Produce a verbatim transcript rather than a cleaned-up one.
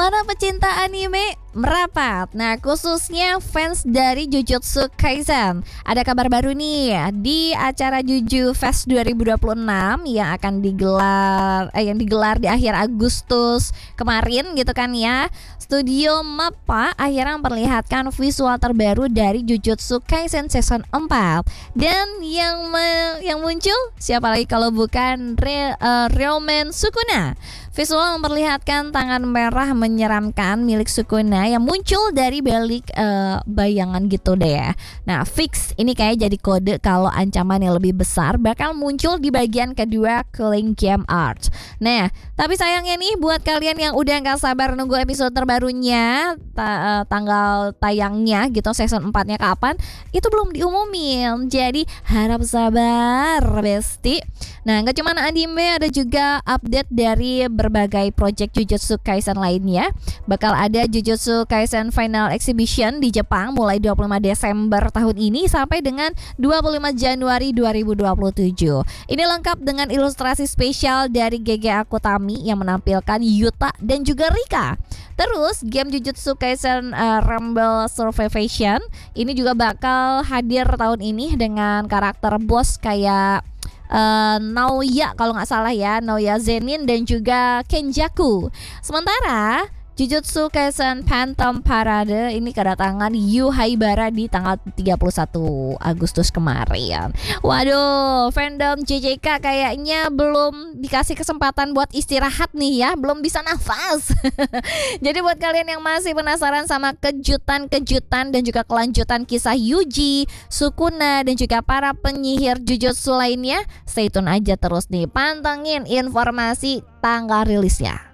Para pecinta anime merapat. Nah, khususnya fans dari Jujutsu Kaisen. Ada kabar baru nih di acara Juju Fest dua ribu dua puluh enam yang akan digelar eh, yang digelar di akhir Agustus kemarin gitu kan ya. Studio Mappa akhirnya memperlihatkan visual terbaru dari Jujutsu Kaisen Season empat. Dan yang me- yang muncul siapa lagi kalau bukan Re- uh, Ryomen Sukuna. Visual memperlihatkan tangan merah menyeramkan milik Sukuna yang muncul dari balik uh, bayangan gitu deh ya. Nah, fix ini kayak jadi kode kalau ancaman yang lebih besar bakal muncul di bagian kedua Killing Game Art. Nah, tapi sayangnya nih buat kalian yang udah gak sabar nunggu episode terbarunya, ta- uh, tanggal tayangnya gitu, season empatnya kapan, itu belum diumumin. Jadi harap sabar, Besti. Nah, gak cuma anime, ada juga update dari berbagai project Jujutsu Kaisen lainnya. Bakal ada Jujutsu Kaisen Final Exhibition di Jepang mulai dua puluh lima Desember tahun ini sampai dengan dua puluh lima Januari dua ribu dua puluh tujuh. Ini lengkap dengan ilustrasi spesial dari G G Akutami yang menampilkan Yuta dan juga Rika. Terus game Jujutsu Kaisen uh, Rumble Survivation ini juga bakal hadir tahun ini dengan karakter boss kayak Uh, Naoya kalau nggak salah ya, Naoya Zenin dan juga Kenjaku. Sementara Jujutsu Kaisen Phantom Parade ini kedatangan Yu Haibara di tanggal tiga puluh satu Agustus kemarin. Waduh, fandom J J K kayaknya belum dikasih kesempatan buat istirahat nih ya, belum bisa nafas. Jadi buat kalian yang masih penasaran sama kejutan-kejutan dan juga kelanjutan kisah Yuji, Sukuna dan juga para penyihir Jujutsu lainnya, stay tune aja terus nih, pantengin informasi tanggal rilisnya.